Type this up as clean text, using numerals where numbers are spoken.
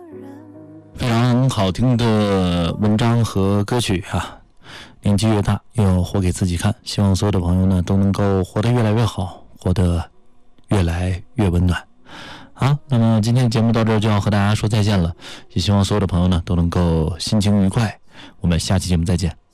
非常好听的文章和歌曲啊，年纪越大要活给自己看，希望所有的朋友呢都能够活得越来越好，活得越来越温暖。好，那么今天的节目到这儿就要和大家说再见了，也希望所有的朋友呢都能够心情愉快，我们下期节目再见。